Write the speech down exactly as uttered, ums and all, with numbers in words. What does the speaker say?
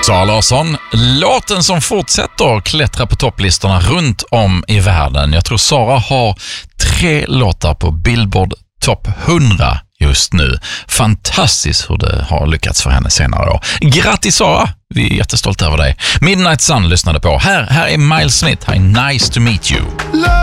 Sara Larsson, låten som fortsätter klättra på topplistorna runt om i världen. Jag tror Sara har tre låtar på Billboard Top hundra just nu. Fantastiskt hur det har lyckats för henne senare år. Grattis Sara, vi är jättestolta över dig. Midnight Sun lyssnade på. Här, här är Miles Smith, här är Nice to meet you.